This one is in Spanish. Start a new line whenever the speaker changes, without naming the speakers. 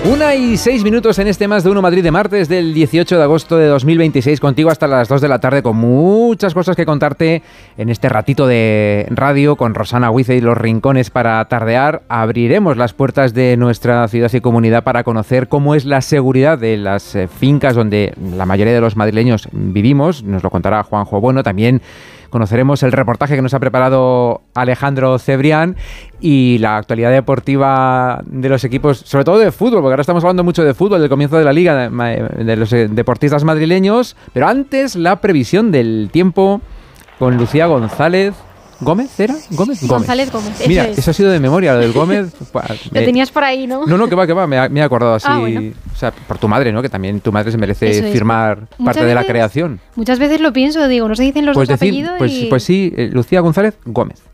1:06 en este Más de Uno Madrid de martes del 18 de agosto de 2026, contigo hasta las 2 de la tarde con muchas cosas que contarte en este ratito de radio con Rosana Huice y Los Rincones para tardear. Abriremos las puertas de nuestra ciudad y comunidad para conocer cómo es la seguridad de las fincas donde la mayoría de los madrileños vivimos. Nos lo contará Juanjo Bueno. También conoceremos el reportaje que nos ha preparado Alejandro Cebrián y la actualidad deportiva de los equipos, sobre todo de fútbol, porque ahora estamos hablando mucho de fútbol, del comienzo de la liga, de los deportistas madrileños. Pero antes, la previsión del tiempo con Lucía González. ¿Gómez era?
González Gómez.
Mira, eso ha sido de memoria, lo del Gómez.
Lo tenías por ahí, ¿no?
No, que va, me he acordado así.
Bueno.
O sea, por tu madre, ¿no? Que también tu madre se merece firmar parte de la creación.
Muchas veces lo pienso, digo, no se dicen los dos apellidos
Pues sí, Lucía González Gómez.